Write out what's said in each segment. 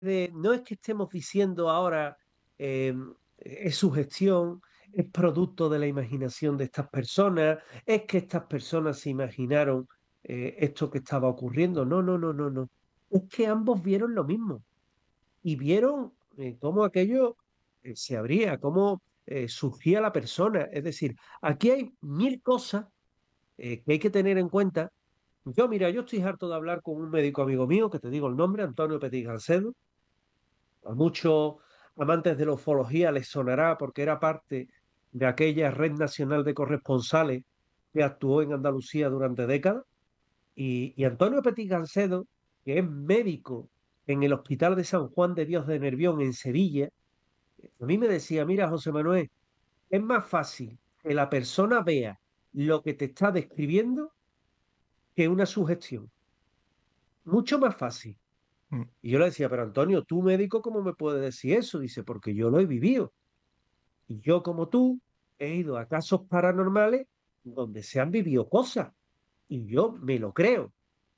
no es que estemos diciendo ahora eh, es sugestión, es producto de la imaginación de estas personas, es que estas personas se imaginaron esto que estaba ocurriendo. No, no, no, no, no. Es que ambos vieron lo mismo y vieron cómo aquello se abría, cómo surgía la persona. Es decir, aquí hay mil cosas que hay que tener en cuenta. Yo, mira, yo estoy harto de hablar con un médico amigo mío, que te digo el nombre, Antonio Petit Gancedo. A muchos amantes de la ufología les sonará porque era parte de aquella red nacional de corresponsales que actuó en Andalucía durante décadas. Y Antonio Petit Gancedo, que es médico en el Hospital de San Juan de Dios de Nervión en Sevilla, a mí me decía, mira, José Manuel, es más fácil que la persona vea lo que te está describiendo que una sugestión. Mucho más fácil. Mm. Y yo le decía, pero Antonio, tú médico, ¿cómo me puedes decir eso? Dice, porque yo lo he vivido. Y yo, como tú, he ido a casos paranormales donde se han vivido cosas. Y yo me lo creo.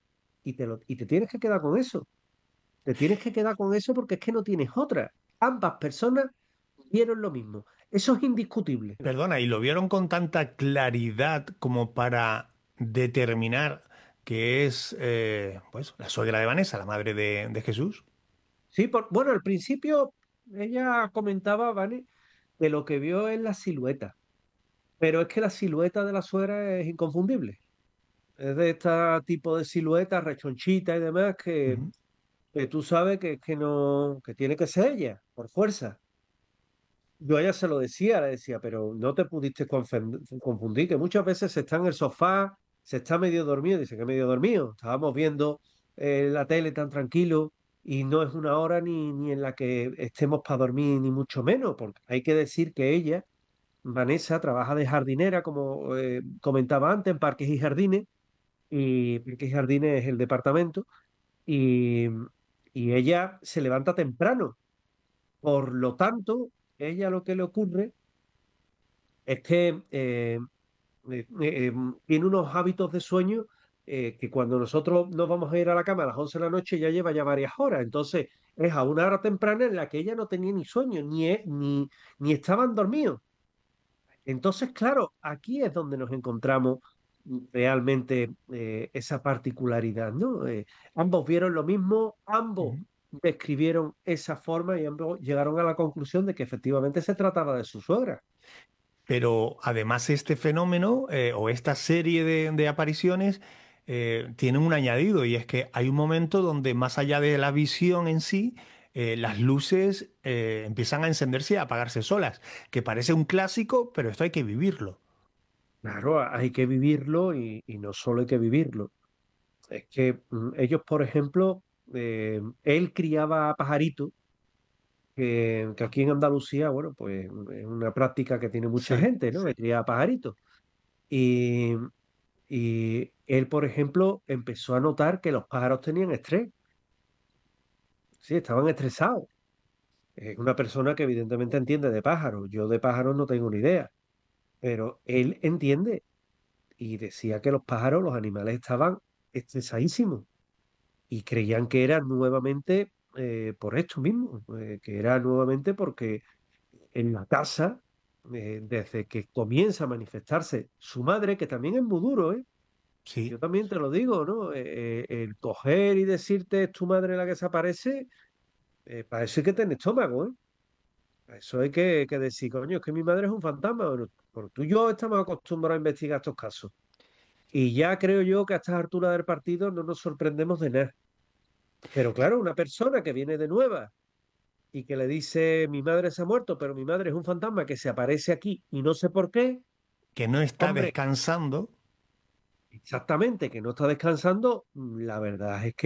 Y te tienes que quedar con eso. Te tienes que quedar con eso porque es que no tienes otra. Ambas personas vieron lo mismo. Eso es indiscutible. Perdona, ¿y lo vieron con tanta claridad como para determinar que es pues, la suegra de Vanessa, la madre de Jesús? Sí, bueno, al principio ella comentaba, ¿vale? Que lo que vio es la silueta. Pero es que la silueta de la suegra es inconfundible. Es de este tipo de silueta rechonchita y demás Ujú. que tú sabes que no, que tiene que ser ella, por fuerza. Yo a ella se lo decía, le decía, pero no te pudiste confundir, que muchas veces se está en el sofá, se está medio dormido, dice que medio dormido. Estábamos viendo la tele tan tranquilo y no es una hora ni en la que estemos para dormir, ni mucho menos, porque hay que decir que ella, Vanessa, trabaja de jardinera, como comentaba antes, en Parques y Jardines, y Parques y Jardines es el departamento, y, y ella se levanta temprano. Por lo tanto, ella lo que le ocurre es que tiene unos hábitos de sueño que cuando nosotros nos vamos a ir a la cama a las 11 de la noche ya lleva ya varias horas. Entonces, es a una hora temprana en la que ella no tenía ni sueño, ni estaban dormidos. Entonces, claro, aquí es donde nos encontramos realmente esa particularidad, ¿no? Ambos vieron lo mismo, ambos Ujú. describieron esa forma y ambos llegaron a la conclusión de que efectivamente se trataba de su suegra. Pero además este fenómeno o esta serie de apariciones tiene un añadido y es que hay un momento donde más allá de la visión en sí, las luces empiezan a encenderse y a apagarse solas, que parece un clásico, pero esto hay que vivirlo. Claro, hay que vivirlo y no solo hay que vivirlo. Es que ellos, por ejemplo, él criaba pajaritos, que aquí en Andalucía, bueno, pues es una práctica que tiene mucha Sí. gente, ¿no? De criar pajaritos. Y, y él, por ejemplo, empezó a notar que los pájaros tenían estrés, sí, estaban estresados. Es una persona que evidentemente entiende de pájaros. Yo de pájaros no tengo ni idea, pero él entiende y decía que los pájaros, los animales estaban estresadísimos y creían que era nuevamente por esto mismo, que era nuevamente porque en la casa, desde que comienza a manifestarse su madre, que también es muy duro, ¿eh? Yo Sí. también te lo digo, ¿no? El coger y decirte es tu madre la que se aparece, parece que tiene estómago, ¿eh? Eso hay que decir, coño, es que mi madre es un fantasma. Bueno, porque tú y yo estamos acostumbrados a investigar estos casos. Y ya creo yo que a estas alturas del partido no nos sorprendemos de nada. Pero claro, una persona que viene de nueva y que le dice, mi madre se ha muerto, pero mi madre es un fantasma que se aparece aquí y no sé por qué, Que no está hombre, descansando. exactamente, que no está descansando, la verdad es que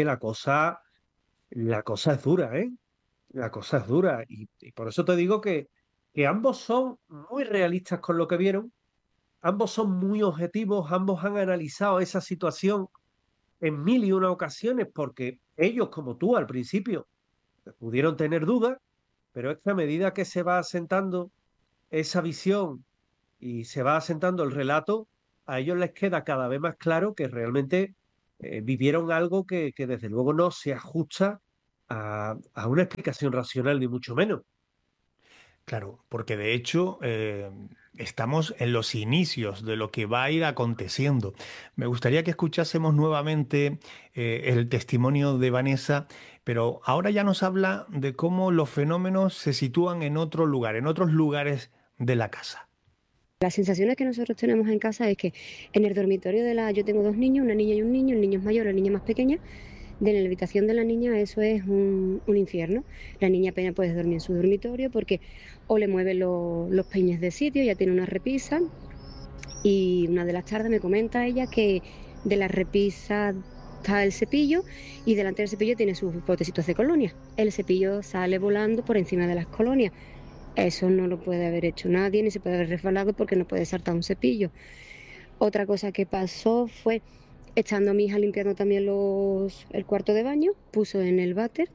la cosa es dura, ¿eh? La cosa es dura. Y por eso te digo que ambos son muy realistas con lo que vieron, ambos son muy objetivos, ambos han analizado esa situación en mil y una ocasiones, porque ellos, como tú al principio, pudieron tener dudas, pero es que a medida que se va asentando esa visión y se va asentando el relato, a ellos les queda cada vez más claro que realmente vivieron algo que desde luego no se ajusta a una explicación racional, ni mucho menos. Claro, porque de hecho estamos en los inicios de lo que va a ir aconteciendo. Me gustaría que escuchásemos nuevamente el testimonio de Vanessa, pero ahora ya nos habla de cómo los fenómenos se sitúan en otro lugar, en otros lugares de la casa. Las sensaciones que nosotros tenemos en casa es que en el dormitorio yo tengo dos niños, una niña y un niño, el niño es mayor, la niña más pequeña, de la habitación de la niña eso es un infierno. La niña apenas puede dormir en su dormitorio porque o le mueven los peines de sitio, ya tiene una repisa, y una de las tardes me comenta ella que de la repisa está el cepillo y delante del cepillo tiene sus potecitos de colonia. El cepillo sale volando por encima de las colonias. Eso no lo puede haber hecho nadie, ni se puede haber resbalado porque no puede saltar un cepillo. Otra cosa que pasó fue, estando mi hija limpiando también el cuarto de baño, puso en el váter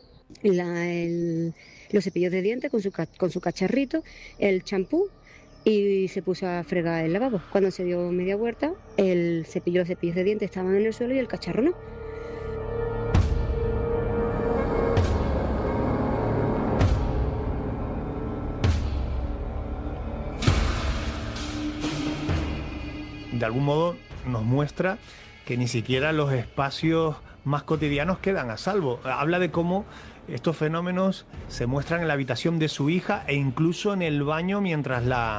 los cepillos de dientes con su cacharrito, el champú y se puso a fregar el lavabo. Cuando se dio media vuelta, los cepillos de dientes estaban en el suelo y el cacharro no. De algún modo nos muestra que ni siquiera los espacios más cotidianos quedan a salvo. Habla de cómo estos fenómenos se muestran en la habitación de su hija e incluso en el baño mientras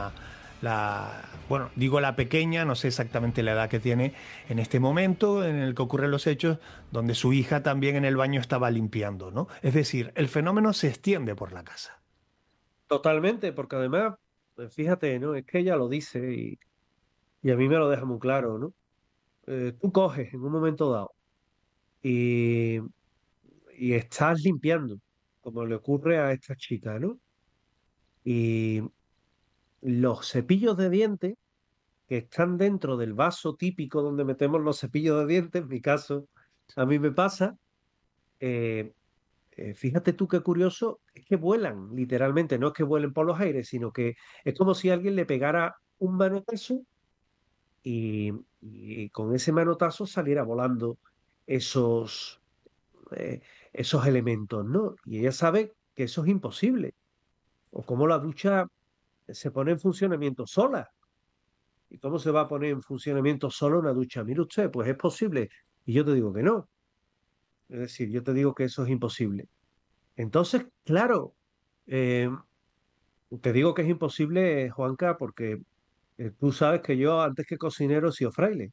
bueno, digo la pequeña, no sé exactamente la edad que tiene en este momento en el que ocurren los hechos, donde su hija también en el baño estaba limpiando, ¿no? Es decir, el fenómeno se extiende por la casa. Totalmente, porque además, fíjate, ¿no? Es que ella lo dice y a mí me lo deja muy claro, ¿no? Tú coges en un momento dado y, y estás limpiando, como le ocurre a esta chica, ¿no? Y los cepillos de dientes que están dentro del vaso típico donde metemos los cepillos de dientes, en mi caso, a mí me pasa, eh, fíjate tú qué curioso, es que vuelan, literalmente, no es que vuelen por los aires, sino que es como si alguien le pegara un manotazo y, y con ese manotazo saliera volando esos, esos elementos, ¿no? Y ella sabe que eso es imposible, o cómo la ducha se pone en funcionamiento sola. ¿Y cómo se va a poner en funcionamiento sola una ducha? Mire usted, pues es posible. Y yo te digo que no. Es decir, yo te digo que eso es imposible. Entonces, claro, eh, te digo que es imposible, Juanca, porque tú sabes que yo antes que cocinero he sido fraile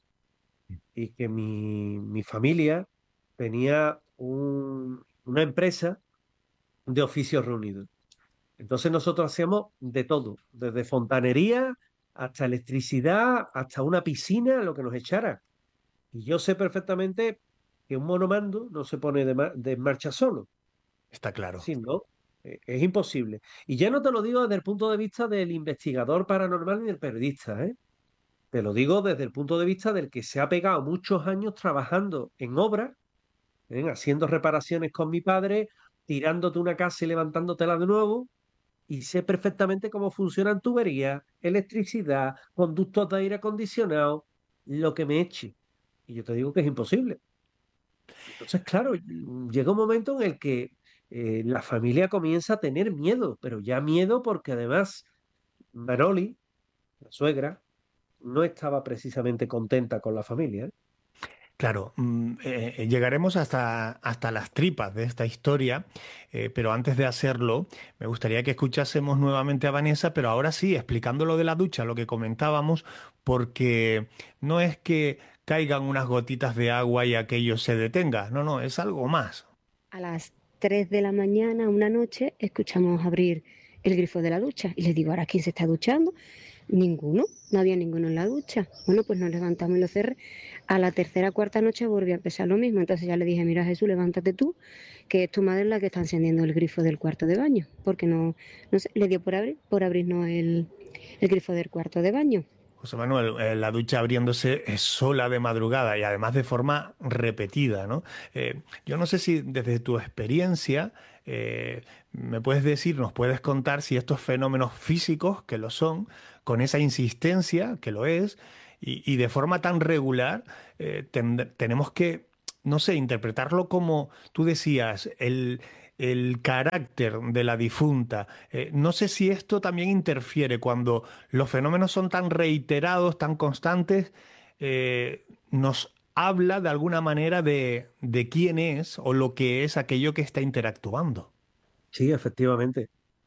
y que mi familia tenía una empresa de oficios reunidos. Entonces nosotros hacíamos de todo, desde fontanería hasta electricidad, hasta una piscina, lo que nos echara. Y yo sé perfectamente que un monomando no se pone de marcha solo. Está claro. Sí, ¿no? Es imposible. Y ya no te lo digo desde el punto de vista del investigador paranormal ni del periodista, ¿eh? Te lo digo desde el punto de vista del que se ha pegado muchos años trabajando en obra, ¿eh? Haciendo reparaciones con mi padre, tirándote una casa y levantándotela de nuevo, y sé perfectamente cómo funcionan tuberías, electricidad, conductos de aire acondicionado, lo que me eche. Y yo te digo que es imposible. Entonces, claro, llega un momento en el que la familia comienza a tener miedo, pero ya miedo porque además Manoli, la suegra, no estaba precisamente contenta con la familia, ¿eh? Claro, llegaremos hasta las tripas de esta historia, pero antes de hacerlo, me gustaría que escuchásemos nuevamente a Vanessa, pero ahora sí, explicando lo de la ducha, lo que comentábamos, porque no es que caigan unas gotitas de agua y aquello se detenga, no, no, es algo más. A las 3 de la mañana, una noche, escuchamos abrir el grifo de la ducha y le digo, ¿ahora quién se está duchando? Ninguno, no había ninguno en la ducha. Bueno, pues nos levantamos y lo cerré. A la tercera, cuarta noche volvió a empezar lo mismo. Entonces ya le dije, mira Jesús, levántate tú, que es tu madre la que está encendiendo el grifo del cuarto de baño. Porque no sé, le dio por abrirnos el grifo del cuarto de baño. José Manuel, la ducha abriéndose sola de madrugada y además de forma repetida, ¿no? Yo no sé si desde tu experiencia me puedes decir, nos puedes contar si estos fenómenos físicos, que lo son, con esa insistencia, que lo es, y de forma tan regular, tenemos que no sé, interpretarlo como tú decías, el carácter de la difunta. No sé si esto también interfiere cuando los fenómenos son tan reiterados, tan constantes, nos habla de alguna manera de quién es o lo que es aquello que está interactuando. Sí, efectivamente.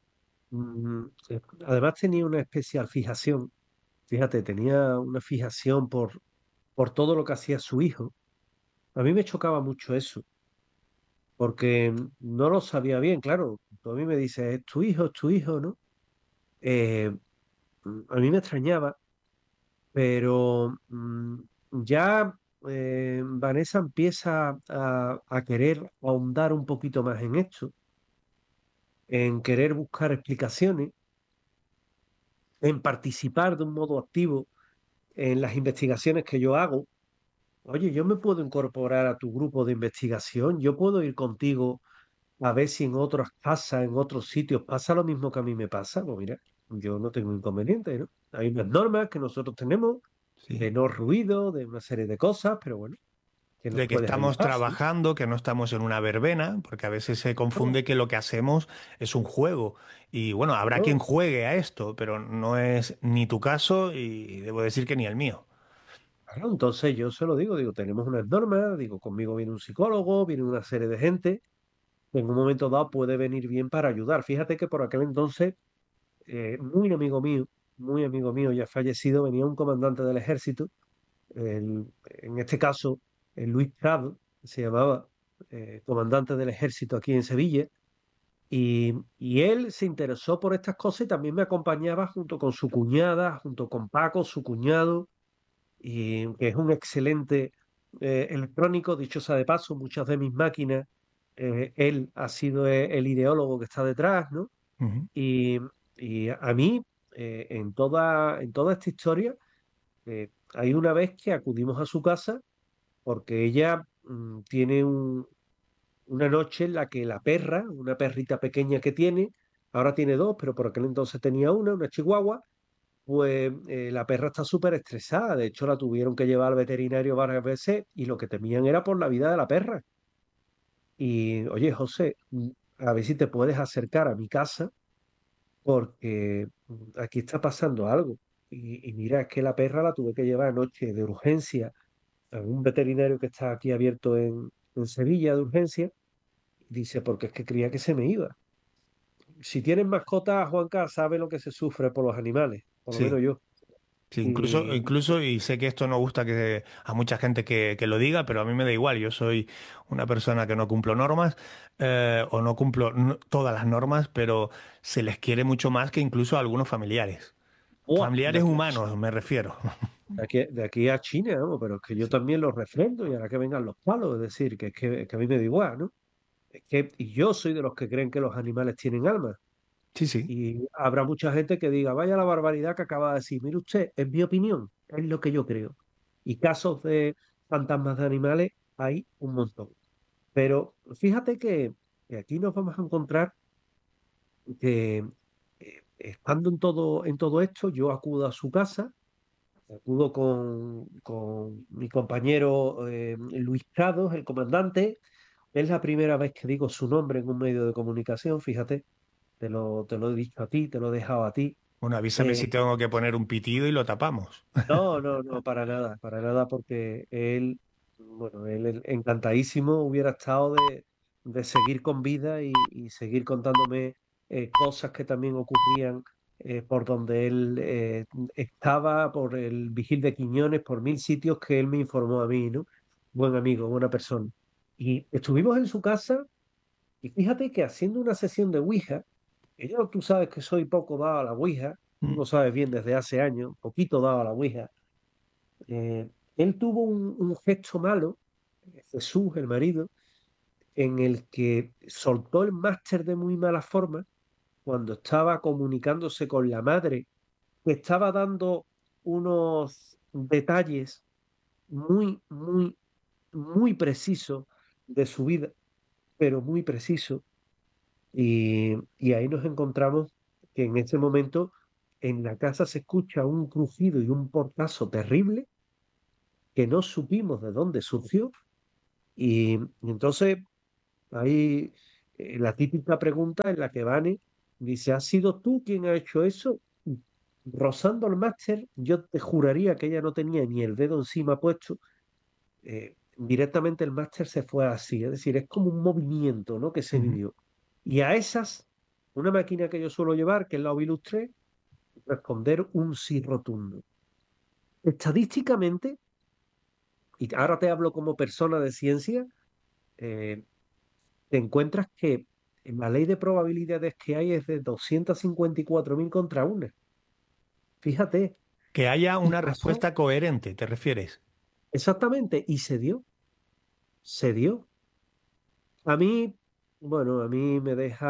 Además tenía una especial fijación, fíjate, tenía una fijación por todo lo que hacía su hijo. A mí me chocaba mucho eso, porque no lo sabía bien, claro. Tú a mí me dices, es tu hijo, ¿no? Eh, a mí me extrañaba, pero ya Vanessa empieza a querer ahondar un poquito más en esto, en querer buscar explicaciones, en participar de un modo activo en las investigaciones que yo hago. Oye, yo me puedo incorporar a tu grupo de investigación, yo puedo ir contigo a ver si en otras casas, en otros sitios pasa lo mismo que a mí me pasa. Pues mira, yo no tengo inconveniente, ¿no? Hay unas normas que nosotros tenemos de Sí. no ruido, de una serie de cosas, pero bueno, que nos De que puedes estamos ayudar, sí. trabajando, que no estamos en una verbena, porque a veces se Claro, confunde que lo que hacemos es un juego. Y bueno, habrá quien claro, juegue a esto, pero no es ni tu caso y debo decir que ni el mío. claro. Entonces yo se lo digo, digo, tenemos unas normas, digo, conmigo viene un psicólogo, viene una serie de gente que en un momento dado puede venir bien para ayudar. Fíjate que por aquel entonces, muy amigo mío, ya fallecido, venía un comandante del ejército, en este caso, el Luis Prado, se llamaba, comandante del ejército aquí en Sevilla, y él se interesó por estas cosas y también me acompañaba junto con su cuñada, junto con Paco, su cuñado, y que es un excelente electrónico, dicho sea de paso, muchas de mis máquinas, él ha sido el ideólogo que está detrás, ¿no? Ujú. Y, y a mí, en toda esta historia, hay una vez que acudimos a su casa porque ella tiene una noche en la que la perra, una perrita pequeña que tiene, ahora tiene dos, pero por aquel entonces tenía una chihuahua, pues la perra está súper estresada. De hecho, la tuvieron que llevar al veterinario varias veces y lo que temían era por la vida de la perra. Y oye, José, a ver si te puedes acercar a mi casa porque aquí está pasando algo. Y mira, es que la perra la tuve que llevar anoche de urgencia a un veterinario que está aquí abierto en Sevilla de urgencia. Dice, porque es que creía que se me iba. Si tienes mascota, Juanca, sabe lo que se sufre por los animales, por lo menos Sí, yo. sí, incluso, Y incluso, y sé que esto no gusta a mucha gente que lo diga, pero a mí me da igual. Yo soy una persona que no cumplo normas, o no cumplo todas las normas, pero se les quiere mucho más que incluso a algunos familiares. ¡buah! Familiares humanos, me refiero. De aquí a China, vamos, pero es que Sí, yo sí. también lo refrendo y ahora que vengan los palos, es decir, que a mí me da igual, ¿no? Y yo soy de los que creen que los animales tienen alma. Sí, sí. Y habrá mucha gente que diga, vaya la barbaridad que acaba de decir. Mire usted, es mi opinión, es lo que yo creo. Y casos de fantasmas de animales hay un montón. Pero fíjate que aquí nos vamos a encontrar que estando en todo esto, yo acudo a su casa, acudo con mi compañero Luis Prados, el comandante. Es la primera vez que digo su nombre en un medio de comunicación, fíjate, te lo he dicho a ti, te lo he dejado a ti. Bueno, avísame Eh, si tengo que poner un pitido y lo tapamos. no, no, no, para nada, porque él, bueno, él encantadísimo hubiera estado de seguir con vida y seguir contándome cosas que también ocurrían por donde él estaba, por el Vigil de Quiñones, por mil sitios que él me informó a mí, ¿no? Buen amigo, buena persona. Y estuvimos en su casa y fíjate que haciendo una sesión de Ouija, que yo tú sabes que soy poco dado a la Ouija, tú Mm. lo sabes bien desde hace años, poquito dado a la Ouija. Él tuvo un gesto malo, Jesús, el marido, en el que soltó el máster de muy mala forma cuando estaba comunicándose con la madre, que estaba dando unos detalles muy, muy, muy precisos de su vida, pero muy precisos. Y ahí nos encontramos que en ese momento en la casa se escucha un crujido y un portazo terrible que no supimos de dónde surgió. Y entonces hay la típica pregunta en la que Vane dice, ¿has sido tú quien ha hecho eso? Rozando el máster, yo te juraría que ella no tenía ni el dedo encima puesto. Directamente el máster se fue así, es decir, es como un movimiento, ¿no?, que se Ujú. vivió. Y a esas, una máquina que yo suelo llevar, que es la Ovilus 3, responder un sí rotundo. Estadísticamente, y ahora te hablo como persona de ciencia, eh, te encuentras que en la ley de probabilidades que hay es de 254.000 contra una. Fíjate, Que haya y una pasó respuesta coherente, ¿te refieres? exactamente, y se dio. A mí, bueno, a mí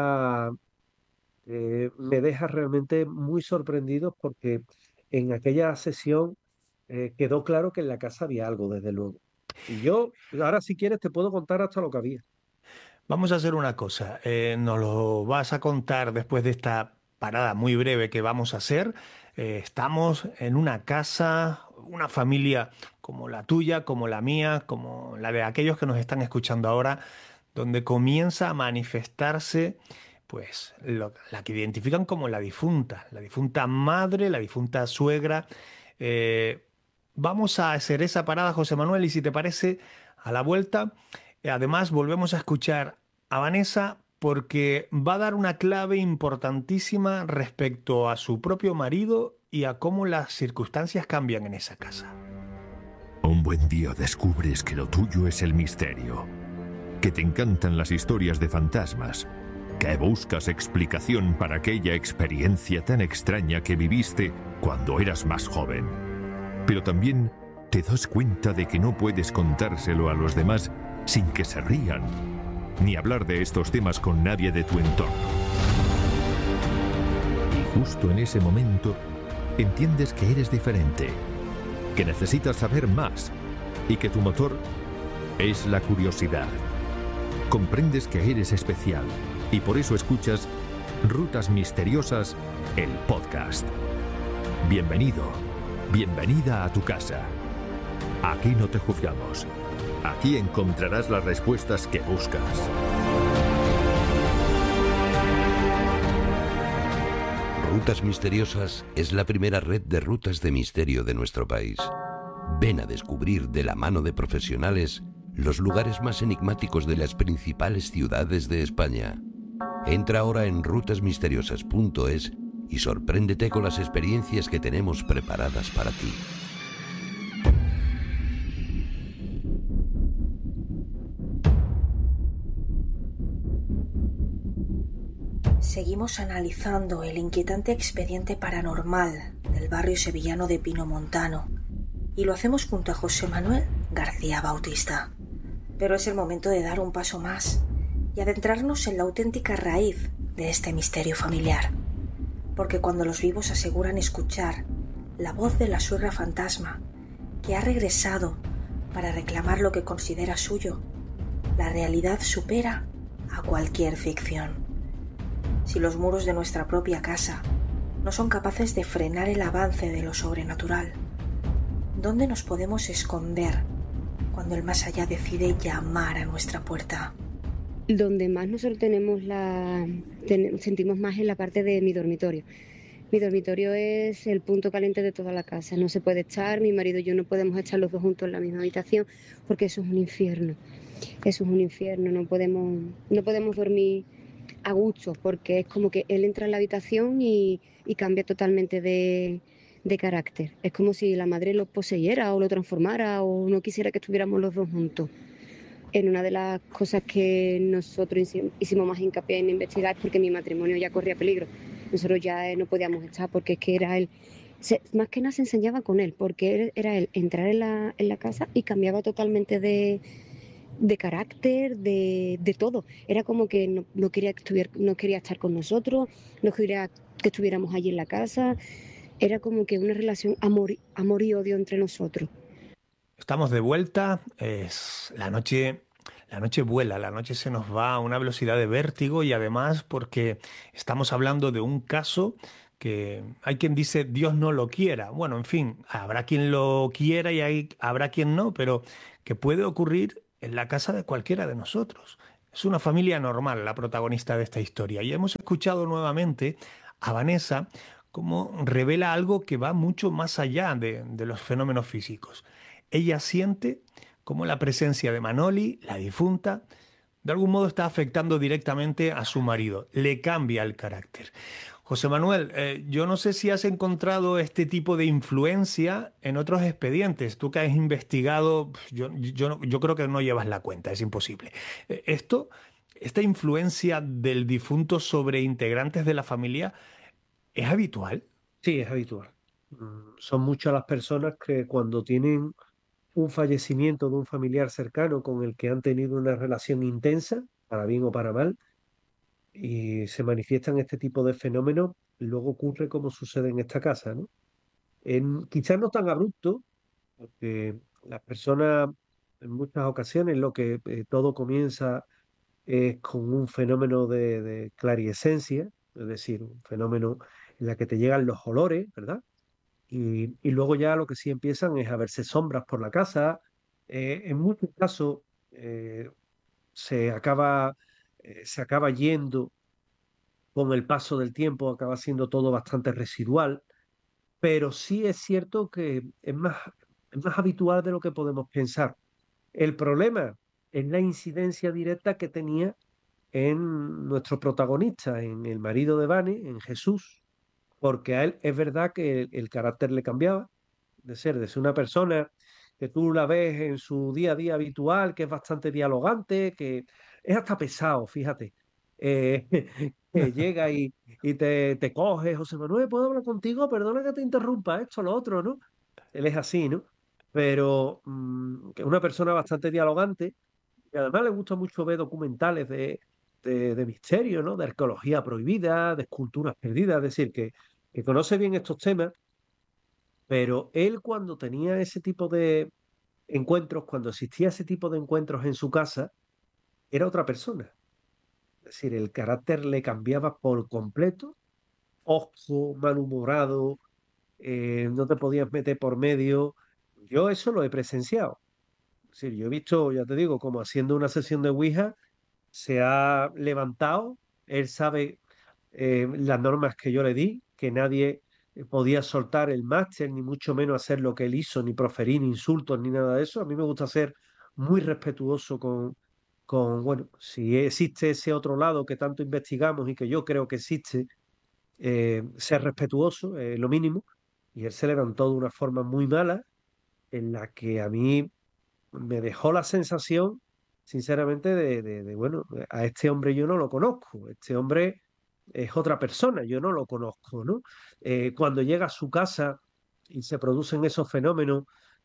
me deja realmente muy sorprendido porque en aquella sesión quedó claro que en la casa había algo, desde luego. Y yo, ahora si quieres, te puedo contar hasta lo que había. Vamos a hacer una cosa. Nos lo vas a contar después de esta parada muy breve que vamos a hacer. Estamos en una casa, una familia como la tuya, como la mía, como la de aquellos que nos están escuchando ahora, donde comienza a manifestarse, pues, la que identifican como la difunta madre, la difunta suegra. Eh, Vamos a hacer esa parada, José Manuel, y si te parece, a la vuelta. Además, volvemos a escuchar a Vanessa porque va a dar una clave importantísima respecto a su propio marido y a cómo las circunstancias cambian en esa casa. Un buen día descubres que lo tuyo es el misterio, que te encantan las historias de fantasmas, que buscas explicación para aquella experiencia tan extraña que viviste cuando eras más joven. Pero también te das cuenta de que no puedes contárselo a los demás sin que se rían, ni hablar de estos temas con nadie de tu entorno. Y justo en ese momento, entiendes que eres diferente, que necesitas saber más y que tu motor es la curiosidad. Comprendes que eres especial y por eso escuchas Rutas Misteriosas, el podcast. Bienvenido, bienvenida a tu casa. Aquí no te juzgamos. Aquí encontrarás las respuestas que buscas. Rutas Misteriosas es la primera red de rutas de misterio de nuestro país. Ven a descubrir de la mano de profesionales los lugares más enigmáticos de las principales ciudades de España. Entra ahora en rutasmisteriosas.es y sorpréndete con las experiencias que tenemos preparadas para ti. Seguimos analizando el inquietante expediente paranormal del barrio sevillano de Pinomontano y lo hacemos junto a José Manuel García Bautista. Pero es el momento de dar un paso más y adentrarnos en la auténtica raíz de este misterio familiar. Porque cuando los vivos aseguran escuchar la voz de la suegra fantasma que ha regresado para reclamar lo que considera suyo, la realidad supera a cualquier ficción. Si los muros de nuestra propia casa no son capaces de frenar el avance de lo sobrenatural, ¿dónde nos podemos esconder cuando el más allá decide llamar a nuestra puerta? Donde más nosotros sentimos más en la parte de mi dormitorio. Mi dormitorio es el punto caliente de toda la casa. No se puede estar, mi marido y yo no podemos estar los dos juntos en la misma habitación porque eso es un infierno. Eso es un infierno, no podemos dormir a gusto porque es como que él entra en la habitación y cambia totalmente de carácter. Es como si la madre lo poseyera o lo transformara o no quisiera que estuviéramos los dos juntos. En una de las cosas que nosotros hicimos más hincapié en investigar es porque mi matrimonio ya corría peligro. Nosotros ya no podíamos estar porque es que era él. Más que nada se enseñaba con él, porque era él entrar en la casa y cambiaba totalmente de carácter, de todo. Era como que no quería no quería estar con nosotros, no quería que estuviéramos allí en la casa. Era como que una relación amor y odio entre nosotros. Estamos de vuelta, la noche vuela, la noche se nos va a una velocidad de vértigo y además porque estamos hablando de un caso que hay quien dice Dios no lo quiera. Bueno, en fin, habrá quien lo quiera y habrá quien no, pero que puede ocurrir en la casa de cualquiera de nosotros. Es una familia normal la protagonista de esta historia. Y hemos escuchado nuevamente a Vanessa como revela algo que va mucho más allá de los fenómenos físicos. Ella siente como la presencia de Manoli, la difunta, de algún modo está afectando directamente a su marido, le cambia el carácter. José Manuel, yo no sé si has encontrado este tipo de influencia en otros expedientes. Tú que has investigado, yo creo que no llevas la cuenta, es imposible. Esta influencia del difunto sobre integrantes de la familia, ¿es habitual? Sí, es habitual. Son muchas las personas que cuando tienen un fallecimiento de un familiar cercano con el que han tenido una relación intensa, para bien o para mal, y se manifiestan este tipo de fenómenos, luego ocurre como sucede en esta casa, ¿no? Quizás no tan abrupto, porque las personas en muchas ocasiones lo que todo comienza es con un fenómeno de clariescencia, es decir, un fenómeno en la que te llegan los olores, ¿verdad? Y luego ya lo que sí empiezan es a verse sombras por la casa. En muchos casos eh, se acaba, se acaba yendo con el paso del tiempo, acaba siendo todo bastante residual, pero sí es cierto que es más habitual de lo que podemos pensar. El problema es la incidencia directa que tenía en nuestro protagonista, en el marido de Vane, en Jesús, porque a él es verdad que el carácter le cambiaba, de ser una persona que tú la ves en su día a día habitual, que es bastante dialogante, que es hasta pesado, fíjate, eh, que llega y te coge, José Manuel, ¿puedo hablar contigo? Perdona que te interrumpa, esto, lo otro, ¿no? Él es así, ¿no? Pero que es una persona bastante dialogante y además le gusta mucho ver documentales de misterio, ¿no? De arqueología prohibida, de esculturas perdidas, es decir, que conoce bien estos temas, pero él cuando tenía ese tipo de encuentros, cuando existía ese tipo de encuentros en su casa, era otra persona. Es decir, el carácter le cambiaba por completo, hosco, malhumorado, no te podías meter por medio. Yo eso lo he presenciado. Es decir, yo he visto, ya te digo, como haciendo una sesión de Ouija, se ha levantado, él sabe las normas que yo le di, que nadie podía soltar el máster, ni mucho menos hacer lo que él hizo, ni proferir insultos, ni nada de eso. A mí me gusta ser muy respetuoso bueno, si existe ese otro lado que tanto investigamos y que yo creo que existe, ser respetuoso, lo mínimo. Y él se levantó de una forma muy mala, en la que a mí me dejó la sensación, sinceramente, bueno, a este hombre yo no lo conozco, este hombre es otra persona, yo no lo conozco, ¿no? Cuando llega a su casa y se producen esos fenómenos,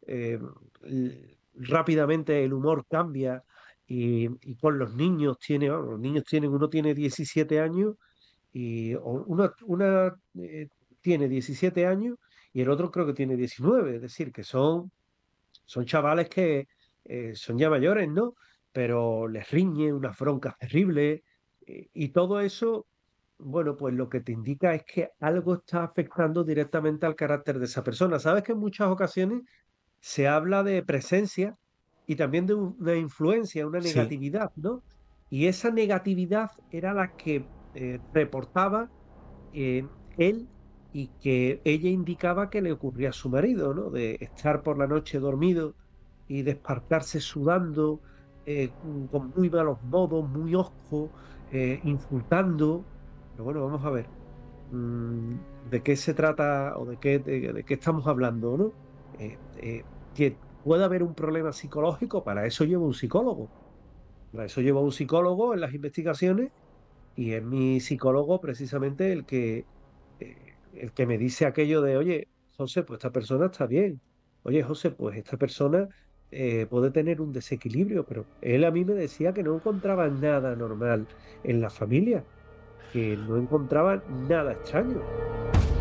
rápidamente el humor cambia y con los niños bueno, los niños uno tiene 17 años y una tiene 17 años y el otro creo que tiene 19, es decir, que son chavales que son ya mayores, ¿no? Pero les riñe unas broncas terribles y todo eso, bueno, pues lo que te indica es que algo está afectando directamente al carácter de esa persona. Sabes que en muchas ocasiones se habla de presencia y también de una influencia, una Sí. negatividad, ¿no? Y esa negatividad era la que reportaba eh, él y que ella indicaba que le ocurría a su marido, ¿no? De estar por la noche dormido y despertarse sudando, con muy malos modos, muy hosco, insultando. Pero bueno, vamos a ver, de qué se trata o de qué estamos hablando, ¿no? Que pueda haber un problema psicológico, para eso llevo un psicólogo. Para eso llevo un psicólogo en las investigaciones y es mi psicólogo precisamente el que me dice aquello de, oye, José, pues esta persona está bien. Oye, José, pues esta persona puede tener un desequilibrio, pero él a mí me decía que no encontraba nada normal en la familia, que no encontraba nada extraño.